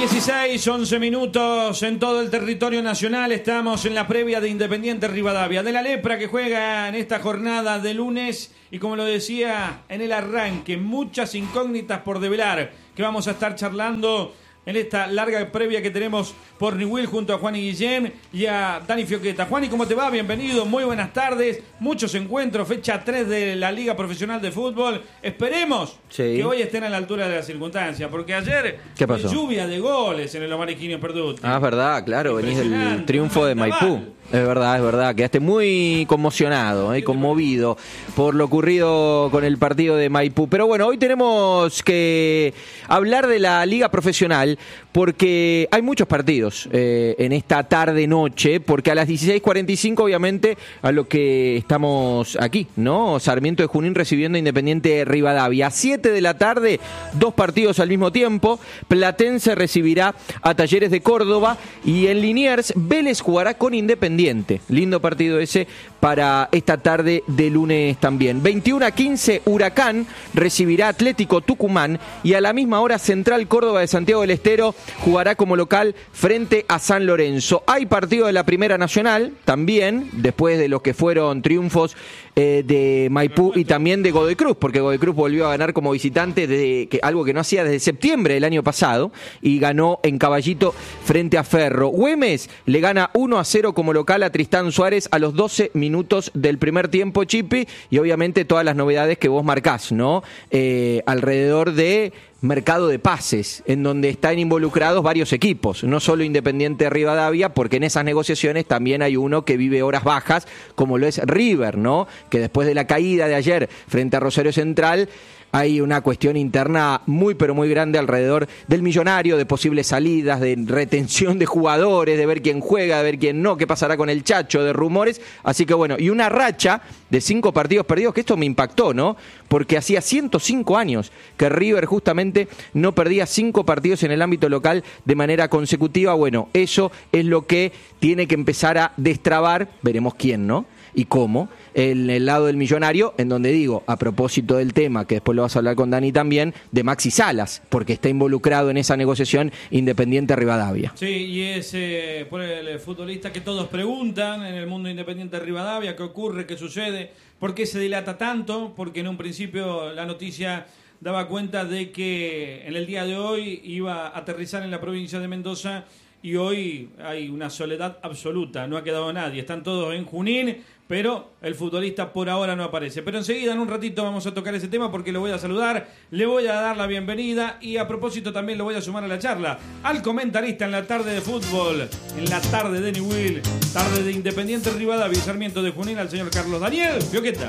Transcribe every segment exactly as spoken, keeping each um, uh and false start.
dieciséis, once minutos en todo el territorio nacional. Estamos en la previa de Independiente Rivadavia, de la Lepra, que juega en esta jornada de lunes. Y como lo decía en el arranque, muchas incógnitas por develar, que vamos a estar charlando en esta larga previa que tenemos por Newell junto a Juan y Guillén y a Dani Fioqueta. Juan, ¿y cómo te va? Bienvenido, muy buenas tardes. Muchos encuentros, fecha tres de la Liga Profesional de Fútbol. Esperemos sí. que hoy estén a la altura de las circunstancias, porque ayer ¿Qué pasó? Lluvia de goles en el Omar Higinio Perduti. Ah, es verdad, claro, venís del triunfo de Maipú. Es verdad, es verdad, quedaste muy conmocionado y eh, conmovido por lo ocurrido con el partido de Maipú. Pero bueno, hoy tenemos que hablar de la Liga Profesional porque hay muchos partidos eh, en esta tarde-noche, porque a las dieciséis cuarenta y cinco, obviamente, a lo que estamos aquí, ¿no? Sarmiento de Junín recibiendo a Independiente Rivadavia. A siete de la tarde, dos partidos al mismo tiempo. Platense recibirá a Talleres de Córdoba y en Liniers, Vélez jugará con Independiente. Lindo partido ese para esta tarde de lunes también. veintiuno a quince, Huracán recibirá Atlético Tucumán y a la misma hora Central Córdoba de Santiago del Estero jugará como local frente a San Lorenzo. Hay partido de la Primera Nacional también, después de lo que fueron triunfos eh, de Maipú y también de Godoy Cruz, porque Godoy Cruz volvió a ganar como visitante, de, que, algo que no hacía desde septiembre del año pasado, y ganó en Caballito frente a Ferro. Güemes le gana uno a cero como local a Tristán Suárez a los doce minutos del primer tiempo, Chipi, y obviamente todas las novedades que vos marcás, ¿no? Eh, alrededor de mercado de pases, en donde están involucrados varios equipos, no solo Independiente Rivadavia, porque en esas negociaciones también hay uno que vive horas bajas, como lo es River, ¿no? Que después de la caída de ayer frente a Rosario Central, hay una cuestión interna muy pero muy grande alrededor del Millonario, de posibles salidas, de retención de jugadores, de ver quién juega, de ver quién no, qué pasará con el Chacho, de rumores. Así que bueno, y una racha de cinco partidos perdidos, que esto me impactó, ¿no? Porque hacía ciento cinco años que River justamente no perdía cinco partidos en el ámbito local de manera consecutiva. Bueno, eso es lo que tiene que empezar a destrabar, veremos quién, ¿no? Y cómo, en el lado del Millonario, en donde digo, a propósito del tema, que después lo vas a hablar con Dani también, de Maxi Salas, porque está involucrado en esa negociación Independiente Rivadavia. Sí, y es eh, por el futbolista que todos preguntan en el mundo Independiente Rivadavia, ¿qué ocurre, qué sucede? ¿Por qué se dilata tanto? Porque en un principio la noticia daba cuenta de que en el día de hoy iba a aterrizar en la provincia de Mendoza y hoy hay una soledad absoluta, no ha quedado nadie, están todos en Junín, pero el futbolista por ahora no aparece. Pero enseguida, en un ratito, vamos a tocar ese tema porque lo voy a saludar, le voy a dar la bienvenida y a propósito también lo voy a sumar a la charla al comentarista en la tarde de fútbol, en la tarde de Newell, tarde de Independiente Rivadavia y Sarmiento de Junín, al señor Carlos Daniel Fioqueta.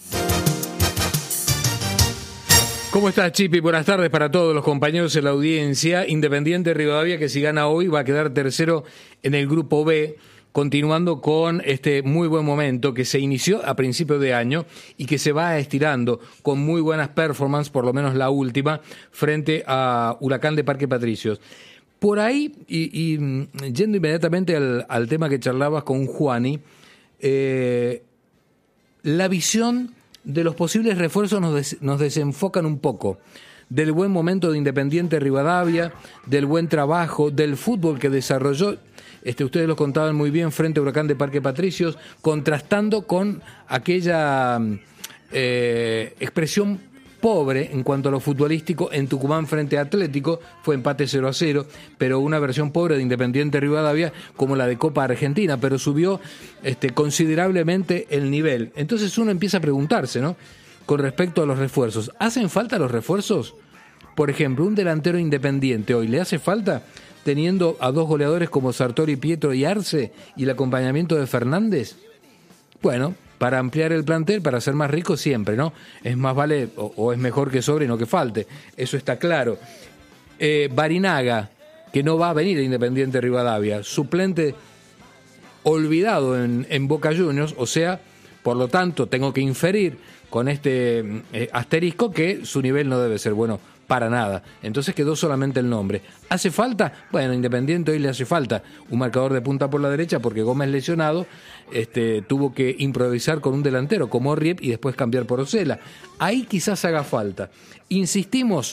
¿Cómo estás, Chipi? Buenas tardes para todos los compañeros en la audiencia. Independiente Rivadavia, que si gana hoy va a quedar tercero en el grupo B, continuando con este muy buen momento que se inició a principios de año y que se va estirando con muy buenas performances, por lo menos la última, frente a Huracán de Parque Patricios. Por ahí, y, y yendo inmediatamente al, al tema que charlabas con Juani, eh, la visión de los posibles refuerzos nos, des, nos desenfocan un poco del buen momento de Independiente Rivadavia, del buen trabajo, del fútbol que desarrolló. Este, ustedes lo contaban muy bien frente a Huracán de Parque Patricios, contrastando con aquella eh, expresión pobre en cuanto a lo futbolístico en Tucumán frente a Atlético, fue empate cero a cero, pero una versión pobre de Independiente Rivadavia como la de Copa Argentina, pero subió este, considerablemente el nivel. Entonces uno empieza a preguntarse, ¿no? Con respecto a los refuerzos, ¿hacen falta los refuerzos? Por ejemplo, un delantero Independiente hoy, ¿le hace falta teniendo a dos goleadores como Sartori, Pietro y Arce y el acompañamiento de Fernández? Bueno, para ampliar el plantel, para ser más rico siempre, ¿no? Es más vale, o, o es mejor que sobre y no que falte, eso está claro. Eh, Barinaga, que no va a venir a Independiente Rivadavia, suplente olvidado en, en Boca Juniors, o sea, por lo tanto, tengo que inferir con este eh, asterisco que su nivel no debe ser bueno para nada. Entonces quedó solamente el nombre. ¿Hace falta? Bueno, Independiente hoy le hace falta un marcador de punta por la derecha porque Gómez lesionado este, tuvo que improvisar con un delantero como Riep y después cambiar por Ocela. Ahí quizás haga falta. Insistimos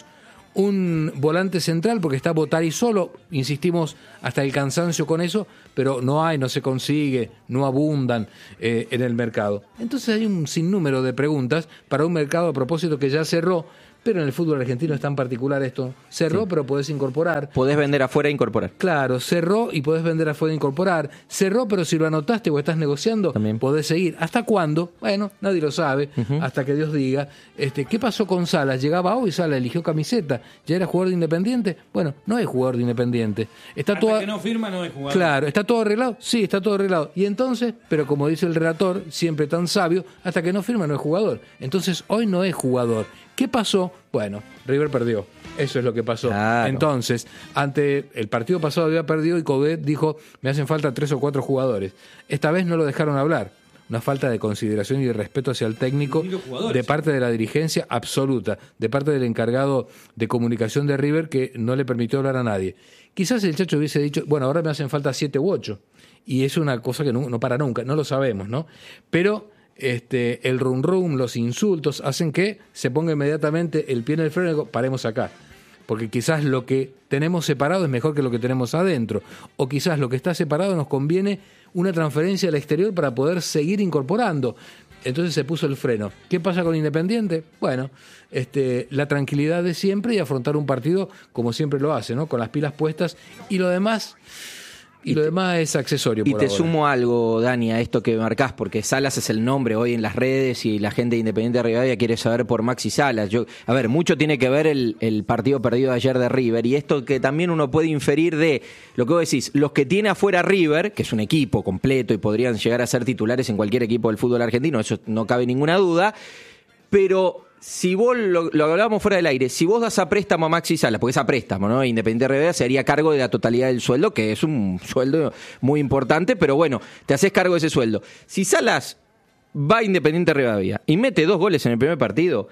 un volante central porque está Botari solo, insistimos hasta el cansancio con eso, pero no hay, no se consigue, no abundan eh, en el mercado. Entonces hay un sinnúmero de preguntas para un mercado a propósito que ya cerró, pero en el fútbol argentino es tan particular esto. Cerró, sí, pero podés incorporar. Podés vender afuera e incorporar. Claro, cerró y podés vender afuera e incorporar. Cerró, pero si lo anotaste o estás negociando, también podés seguir. ¿Hasta cuándo? Bueno, nadie lo sabe, uh-huh. hasta que Dios diga. Este, ¿qué pasó con Salas? Llegaba hoy, Salas eligió camiseta. ¿Ya era jugador de Independiente? Bueno, no es jugador de Independiente. Está hasta todo... que no firma, no es jugador. Claro, ¿está todo arreglado? Sí, está todo arreglado. Y entonces, pero como dice el relator, siempre tan sabio, hasta que no firma no es jugador. Entonces, hoy no es jugador. ¿Qué pasó? Bueno, River perdió. Eso es lo que pasó. Claro. Entonces, ante el partido pasado había perdido y Coudet dijo, me hacen falta tres o cuatro jugadores. Esta vez no lo dejaron hablar. Una falta de consideración y de respeto hacia el técnico de parte de la dirigencia absoluta, de parte del encargado de comunicación de River que no le permitió hablar a nadie. Quizás el Chacho hubiese dicho, bueno, ahora me hacen falta siete u ocho. Y es una cosa que no, no para nunca, no lo sabemos, ¿no? Pero... Este, el rum rum, los insultos, hacen que se ponga inmediatamente el pie en el freno y digo, paremos acá. Porque quizás lo que tenemos separado es mejor que lo que tenemos adentro. O quizás lo que está separado nos conviene una transferencia al exterior para poder seguir incorporando. Entonces se puso el freno. ¿Qué pasa con Independiente? Bueno, este, la tranquilidad de siempre y afrontar un partido como siempre lo hace, ¿no? Con las pilas puestas y lo demás... Y, y lo te, demás es accesorio. Y por te ahora. Sumo algo, Dani, a esto que marcás, porque Salas es el nombre hoy en las redes y la gente de Independiente de Rivadavia quiere saber por Maxi Salas. Yo, a ver, mucho tiene que ver el, el partido perdido de ayer de River y esto que también uno puede inferir de lo que vos decís, los que tiene afuera River, que es un equipo completo y podrían llegar a ser titulares en cualquier equipo del fútbol argentino, eso no cabe ninguna duda, pero... Si vos, lo, lo hablábamos fuera del aire, si vos das a préstamo a Maxi Salas, porque es a préstamo, ¿no? Independiente de Rivadavia se haría cargo de la totalidad del sueldo, que es un sueldo muy importante, pero bueno, te haces cargo de ese sueldo. Si Salas va a Independiente de Rivadavia y mete dos goles en el primer partido,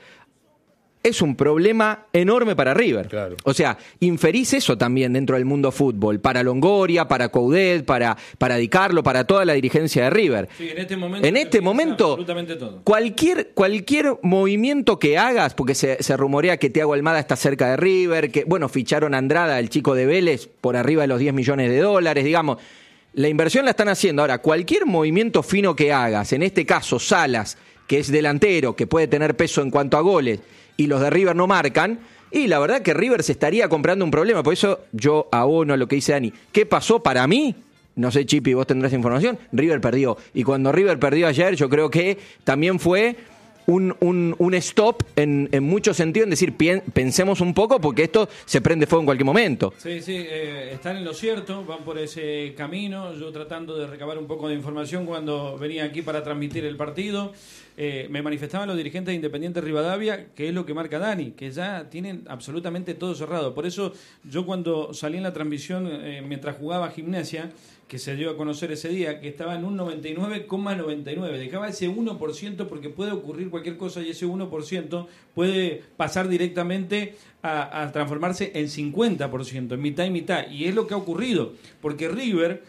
es un problema enorme para River. Claro. O sea, inferís eso también dentro del mundo fútbol, para Longoria, para Coudet, para, para Di Carlo, para toda la dirigencia de River. Sí, en este momento, en este momento absolutamente todo. Cualquier, cualquier movimiento que hagas, porque se, se rumorea que Thiago Almada está cerca de River, que bueno, ficharon a Andrada, el chico de Vélez, por arriba de los diez millones de dólares, digamos. La inversión la están haciendo. Ahora, cualquier movimiento fino que hagas, en este caso Salas, que es delantero, que puede tener peso en cuanto a goles, y los de River no marcan, y la verdad que River se estaría comprando un problema. Por eso yo abono a lo que dice Dani. ¿Qué pasó para mí? No sé, Chipi, vos tendrás información. River perdió. Y cuando River perdió ayer, yo creo que también fue un, un, un stop en, en mucho sentido, en decir, pien, pensemos un poco porque esto se prende fuego en cualquier momento. Sí, sí, eh, están en lo cierto, van por ese camino. Yo tratando de recabar un poco de información cuando venía aquí para transmitir el partido. Eh, me manifestaban los dirigentes de Independiente Rivadavia, que es lo que marca Dani, que ya tienen absolutamente todo cerrado. Por eso yo cuando salí en la transmisión, eh, mientras jugaba Gimnasia, que se dio a conocer ese día, que estaba en un noventa y nueve coma noventa y nueve, dejaba ese uno por ciento porque puede ocurrir cualquier cosa y ese uno por ciento puede pasar directamente a, a transformarse en cincuenta por ciento, en mitad y mitad. Y es lo que ha ocurrido, porque River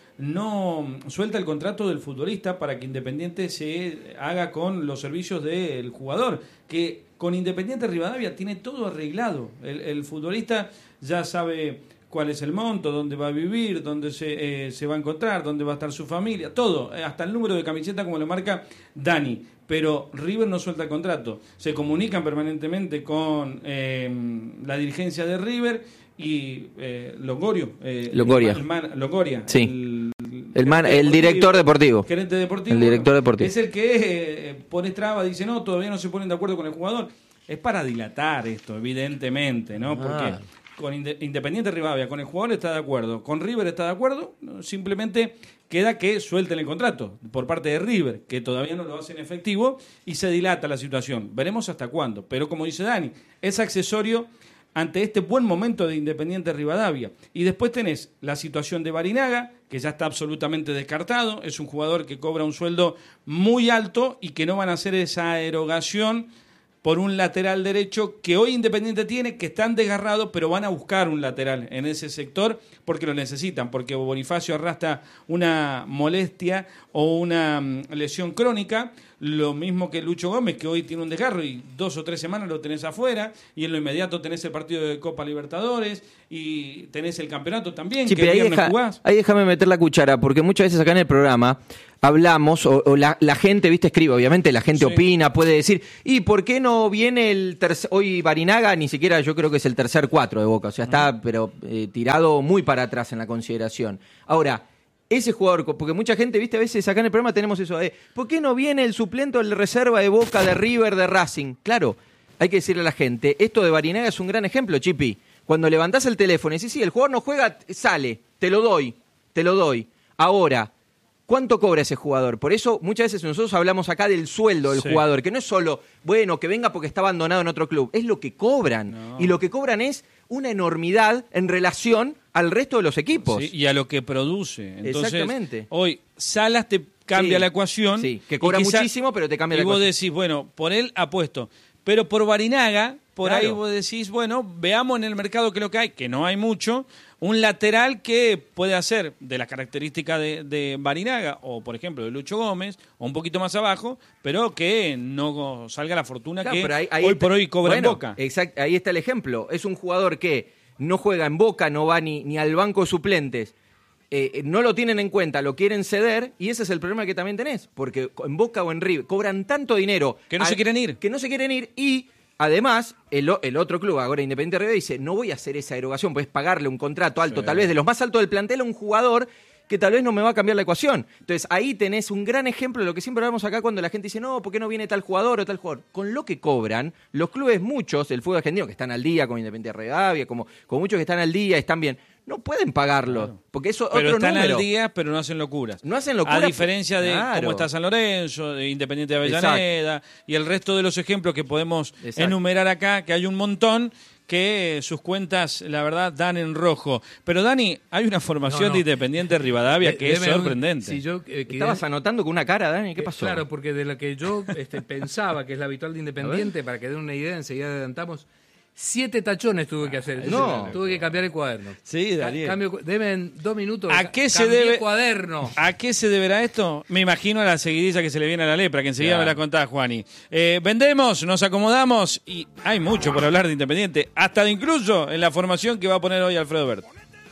no suelta el contrato del futbolista para que Independiente se haga con los servicios del jugador, que con Independiente Rivadavia tiene todo arreglado. El, el futbolista ya sabe cuál es el monto, dónde va a vivir, dónde se, eh, se va a encontrar, dónde va a estar su familia, todo, hasta el número de camiseta como lo marca Dani. Pero River no suelta el contrato. Se comunican permanentemente con eh, la dirigencia de River y eh, Longorio. Eh, Longoria. El man, Longoria. Sí. El, el, man, el director deportivo. Gerente deportivo. El director deportivo. Es el que eh, pone traba, dice, no, todavía no se ponen de acuerdo con el jugador. Es para dilatar esto, evidentemente, ¿no? Porque ah. con Independiente Rivadavia, con el jugador está de acuerdo, con River está de acuerdo, simplemente queda que suelten el contrato por parte de River, que todavía no lo hacen efectivo y se dilata la situación. Veremos hasta cuándo. Pero como dice Dani, es accesorio ante este buen momento de Independiente Rivadavia. Y después tenés la situación de Barinaga, que ya está absolutamente descartado, es un jugador que cobra un sueldo muy alto y que no van a hacer esa erogación por un lateral derecho que hoy Independiente tiene, que están desgarrados, pero van a buscar un lateral en ese sector porque lo necesitan, porque Bonifacio arrastra una molestia o una um, lesión crónica, lo mismo que Lucho Gómez, que hoy tiene un desgarro y dos o tres semanas lo tenés afuera, y en lo inmediato tenés el partido de Copa Libertadores y tenés el campeonato también, sí, que el ahí viernes deja, jugás. Ahí déjame meter la cuchara, porque muchas veces acá en el programa hablamos, o, o la, la gente, viste, escribe, obviamente la gente sí. opina, puede decir, ¿y por qué no viene el tercer, hoy Barinaga, ni siquiera yo creo que es el tercer cuatro de Boca, o sea, está uh-huh. pero eh, tirado muy para atrás en la consideración. Ahora, ese jugador, porque mucha gente, viste, a veces acá en el programa tenemos eso de, ¿por qué no viene el suplente o el reserva de Boca, de River, de Racing? Claro, hay que decirle a la gente, esto de Barinaga es un gran ejemplo, Chipi. Cuando levantás el teléfono y decís, sí, el jugador no juega, sale, te lo doy, te lo doy. Ahora, ¿cuánto cobra ese jugador? Por eso muchas veces nosotros hablamos acá del sueldo del sí. jugador, que no es solo, bueno, que venga porque está abandonado en otro club, es lo que cobran. No. Y lo que cobran es una enormidad en relación al resto de los equipos. Sí, y a lo que produce. Entonces, exactamente. Hoy Salas te cambia sí, la ecuación. Sí, que cobra quizá, muchísimo, pero te cambia la ecuación. Y vos decís, bueno, por él apuesto. Pero por Barinaga, por claro. ahí vos decís, bueno, veamos en el mercado qué es lo que hay, que no hay mucho, un lateral que puede hacer de las características de, de Barinaga, o por ejemplo de Lucho Gómez, o un poquito más abajo, pero que no salga la fortuna claro, que ahí, ahí hoy está, por hoy cobra bueno, en Boca. Exacto, ahí está el ejemplo. Es un jugador que no juega en Boca, no va ni, ni al banco de suplentes. Eh, no lo tienen en cuenta, lo quieren ceder, y ese es el problema que también tenés, porque en Boca o en River cobran tanto dinero que no a, se quieren ir que no se quieren ir y además el, el otro club, ahora Independiente Rivadavia, dice no voy a hacer esa erogación, puedes pagarle un contrato alto, sí. tal vez de los más altos del plantel a un jugador que tal vez no me va a cambiar la ecuación. Entonces ahí tenés un gran ejemplo de lo que siempre hablamos acá cuando la gente dice no, ¿por qué no viene tal jugador o tal jugador? Con lo que cobran, los clubes muchos del fútbol argentino que están al día, como Independiente Rivadavia, como, como muchos que están al día, están bien, no pueden pagarlo, claro. porque eso pero otro están número. al día, pero no hacen locuras. No hacen locuras. A diferencia de claro. cómo está San Lorenzo, de Independiente de Avellaneda, exacto. y el resto de los ejemplos que podemos exacto. enumerar acá, que hay un montón que sus cuentas, la verdad, dan en rojo. Pero, Dani, hay una formación no, no. de Independiente Rivadavia que de, es sorprendente. Si yo, eh, ¿Estabas anotando con una cara, Dani? ¿Qué pasó? Claro, porque de la que yo este, pensaba que es la habitual de Independiente, para que den una idea, enseguida adelantamos, siete tachones tuve que hacer. No. Tuve que cambiar el cuaderno. Sí, Daniel. Cambio, deben dos minutos. ¿A qué se debe cuaderno? ¿A qué se deberá esto? Me imagino a la seguidilla que se le viene a la lepra, que enseguida ya. me la contás, Juani. Eh, vendemos, nos acomodamos y hay mucho por hablar de Independiente, hasta de incluso en la formación que va a poner hoy Alfredo Bert.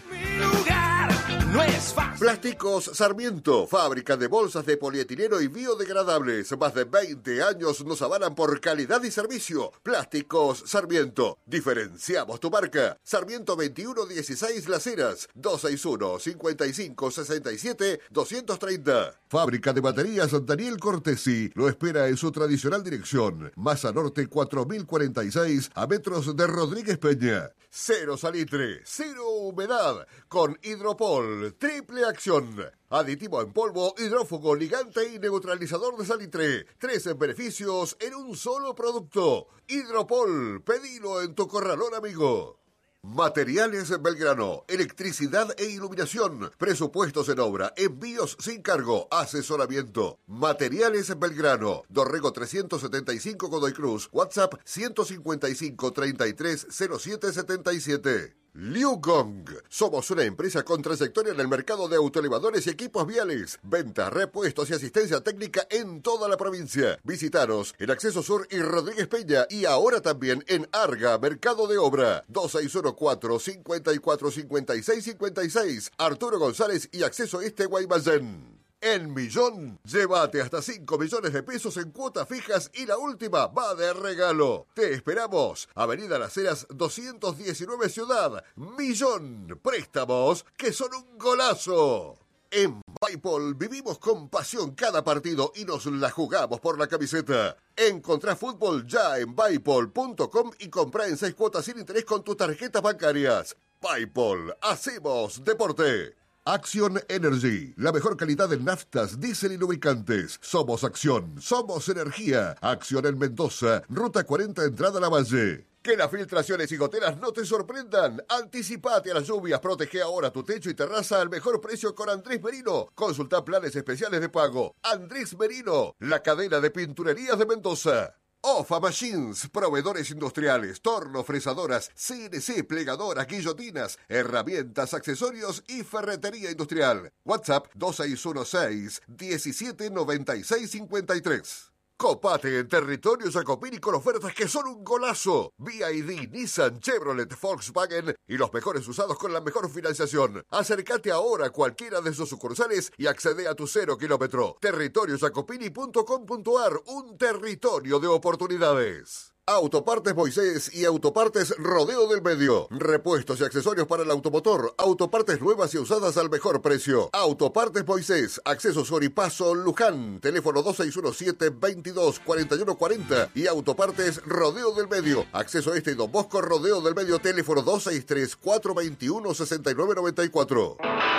No es fácil. Plásticos Sarmiento, fábrica de bolsas de polietileno y biodegradables. Más de veinte años nos avalan por calidad y servicio. Plásticos Sarmiento. Diferenciamos tu marca. Sarmiento veintiuno dieciséis Las Heras, dos seis uno, cinco cinco, seis siete, dos tres cero. Fábrica de baterías Daniel Cortesi. Lo espera en su tradicional dirección. Masa Norte cuatro mil cuarenta y seis, a metros de Rodríguez Peña. Cero salitre, cero humedad. Con Hidropol, triple acción. Aditivo en polvo, hidrófugo, ligante y neutralizador de salitre. Tres beneficios en un solo producto. Hidropol, pedilo en tu corralón, amigo. Materiales Belgrano, electricidad e iluminación, presupuestos en obra, envíos sin cargo, asesoramiento. Materiales Belgrano, Dorrego trescientos setenta y cinco Godoy Cruz, WhatsApp ciento cincuenta y cinco, treinta y tres, cero siete setenta y siete. Liu Gong. Somos una empresa con trayectoria en el mercado de autoelevadores y equipos viales. Venta, repuestos y asistencia técnica en toda la provincia. Visítanos en Acceso Sur y Rodríguez Peña y ahora también en Arga, Mercado de Obra. dos seis uno cuatro, cinco cuatro, cinco seis cinco seis. Arturo González y Acceso Este Guaymallén. En Millón, llévate hasta cinco millones de pesos en cuotas fijas y la última va de regalo. Te esperamos. Avenida Las Heras doscientos diecinueve Ciudad. Millón. Préstamos que son un golazo. En Bipol vivimos con pasión cada partido y nos la jugamos por la camiseta. Encontrá fútbol ya en bipol punto com y comprá en seis cuotas sin interés con tus tarjetas bancarias. Bipol, hacemos deporte. Acción Energy, la mejor calidad en naftas, diésel y lubricantes. Somos Acción, somos energía. Acción en Mendoza, Ruta cuarenta, entrada a la Valle. Que las filtraciones y goteras no te sorprendan. Anticipate a las lluvias, protege ahora tu techo y terraza al mejor precio con Andrés Merino. Consulta planes especiales de pago. Andrés Merino, la cadena de pinturerías de Mendoza. Ofa Machines, proveedores industriales, torno, fresadoras, C N C, plegadoras, guillotinas, herramientas, accesorios y ferretería industrial. WhatsApp dos seis uno seis, diecisiete noventa y seis cincuenta y tres. Copate en territorio Jacopini con ofertas que son un golazo. B Y D, Nissan, Chevrolet, Volkswagen y los mejores usados con la mejor financiación. Acércate ahora a cualquiera de sus sucursales y accede a tu cero kilómetro. territorio jacopini punto com punto ar, un territorio de oportunidades. Autopartes Moisés y Autopartes Rodeo del Medio. Repuestos y accesorios para el automotor. Autopartes nuevas y usadas al mejor precio. Autopartes Moisés. Accesos Oripaso Luján. Teléfono dos seis uno siete, veintidós, cuarenta y uno cuarenta. Y Autopartes Rodeo del Medio. Acceso Este y Don Bosco Rodeo del Medio. Teléfono dos seis tres, cuatro veintiuno, sesenta y nueve noventa y cuatro.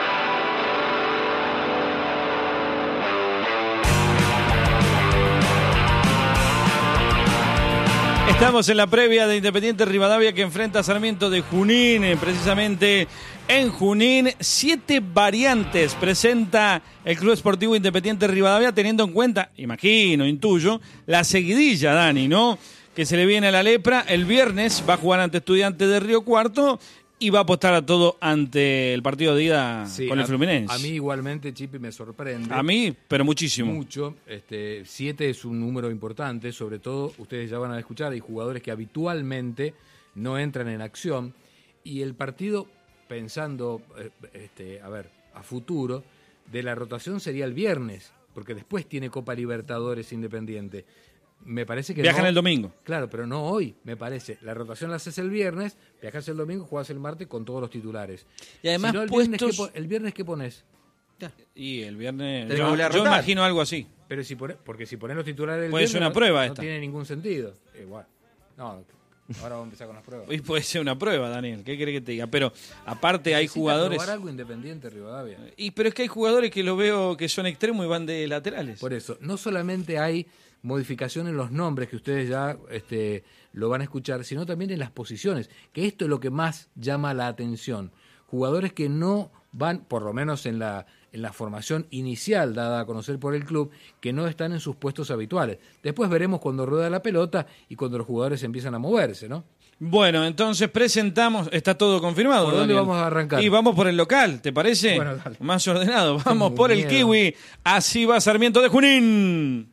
Estamos en la previa de Independiente Rivadavia que enfrenta a Sarmiento de Junín, precisamente en Junín. Siete variantes presenta el Club Esportivo Independiente Rivadavia, teniendo en cuenta, imagino, intuyo, la seguidilla, Dani, ¿no? Que se le viene a la lepra. El viernes va a jugar ante Estudiantes de Río Cuarto y va a apostar a todo ante el partido de ida sí, con el a, Fluminense. A mí igualmente, Chipi, me sorprende. A mí, pero muchísimo. Mucho. Este, siete es un número importante, sobre todo, ustedes ya van a escuchar, hay jugadores que habitualmente no entran en acción. Y el partido, pensando, este, a ver, a futuro, de la rotación sería el viernes, porque después tiene Copa Libertadores Independiente. Me parece que viajan no, el domingo. Claro, pero no hoy, me parece. La rotación la haces el viernes, viajas el domingo, jugás el martes con todos los titulares. Y además, si no, el, puestos... viernes, ¿qué, ¿el viernes qué pones? Y el viernes... Yo, yo imagino algo así. Pero si pone, porque si pones los titulares el puede viernes, ser una no, prueba no esta. tiene ningún sentido. Igual. No, ahora vamos a empezar con las pruebas. Hoy puede ser una prueba, Daniel. ¿Qué quiere que te diga? Pero aparte hay Necesita jugadores... probar algo Independiente Rivadavia. Y pero es que hay jugadores que lo veo que son extremos y van de laterales. Por eso, no solamente hay modificación en los nombres que ustedes ya este, lo van a escuchar, sino también en las posiciones, que esto es lo que más llama la atención. Jugadores que no van, por lo menos en la, en la formación inicial dada a conocer por el club, que no están en sus puestos habituales. Después veremos cuando rueda la pelota y cuando los jugadores empiezan a moverse, ¿no? Bueno, entonces presentamos, está todo confirmado. ¿Por dónde Daniel? vamos a arrancar? Y vamos por el local, ¿te parece? Bueno, dale. Más ordenado, vamos Tengo por miedo. el Kiwi. Así va Sarmiento de Junín.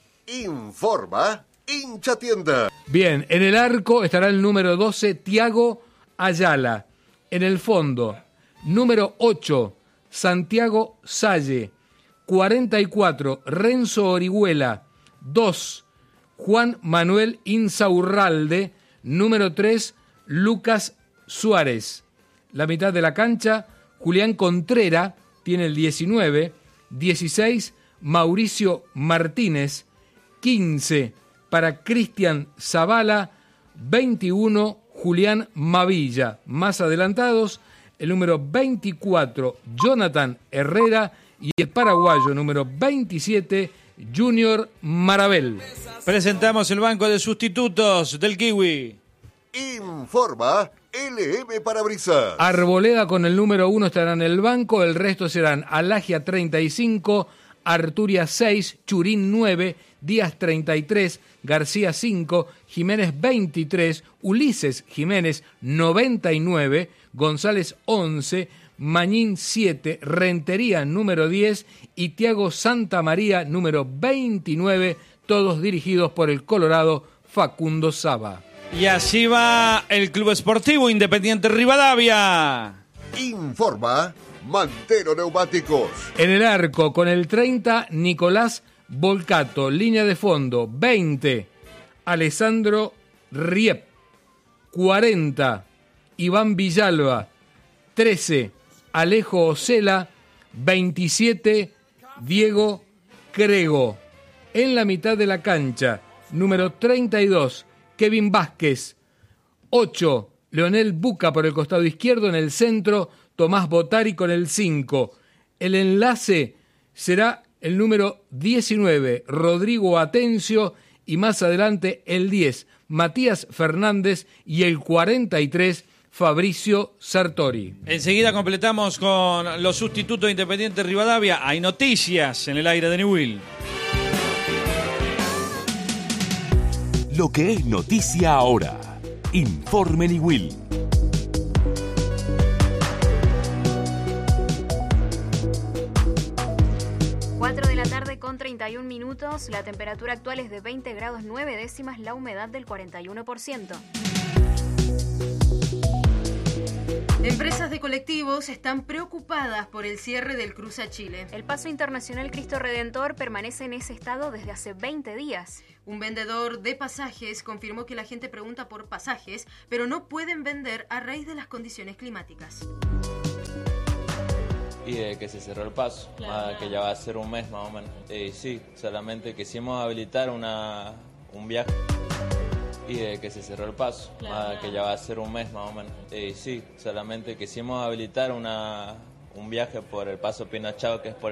Informa Hincha Tienda. Bien, en el arco estará el número doce, Tiago Ayala. En el fondo, número ocho, Santiago Salle. cuarenta y cuatro, Renzo Orihuela. dos, Juan Manuel Insaurralde. Número tres, Lucas Suárez. La mitad de la cancha, Julián Contrera, tiene el diecinueve. dieciséis, Mauricio Martínez. quince para Cristian Zavala, veintiuno Julián Mavilla. Más adelantados, el número veinticuatro Jonathan Herrera y el paraguayo número veintisiete Junior Marabel. Presentamos el banco de sustitutos del Kiwi. Informa L M Parabrisas. Arboleda con el número uno estará en el banco, el resto serán Alagia treinta y cinco, Arturia seis, Churín nueve, Díaz treinta y tres, García cinco, Jiménez veintitrés, Ulises Jiménez noventa y nueve, González once, Mañín siete, Rentería número diez y Tiago Santamaría número veintinueve, todos dirigidos por el colorado Facundo Saba. Y así va el Club Esportivo Independiente Rivadavia. Informa Mantero Neumáticos. En el arco, con el treinta, Nicolás Volcato. Línea de fondo, veinte, Alessandro Riep. cuarenta, Iván Villalba. trece, Alejo Ocela. veintisiete, Diego Crego. En la mitad de la cancha, número treinta y dos, Kevin Vázquez. ocho, Leonel Buca por el costado izquierdo. En el centro, Tomás Botari con el cinco. El enlace será el número diecinueve, Rodrigo Atencio, y más adelante el diez, Matías Fernández, y el cuarenta y tres, Fabricio Sartori. Enseguida completamos con los sustitutos de Independiente Rivadavia. Hay noticias en el aire de Newell. Lo que es noticia ahora. Informe Niwil. cuatro de la tarde con treinta y un minutos, la temperatura actual es de veinte grados nueve décimas, la humedad del cuarenta y uno por ciento. Empresas de colectivos están preocupadas por el cierre del cruce a Chile. El paso internacional Cristo Redentor permanece en ese estado desde hace veinte días. Un vendedor de pasajes confirmó que la gente pregunta por pasajes, pero no pueden vender a raíz de las condiciones climáticas. Y de que se cerró el paso, Claro. ah, que ya va a ser un mes más o menos. Y sí, solamente quisimos habilitar una, un viaje. Y de que se cerró el paso, ah, que ya va a ser un mes más o menos. Y sí, solamente quisimos habilitar una, un viaje por el paso Pinachao, que es por